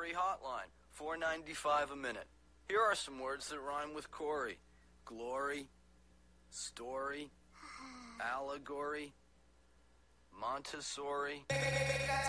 Corey hotline, $4.95 a minute. Here are some words that rhyme with Corey. Glory, story, allegory, Montessori.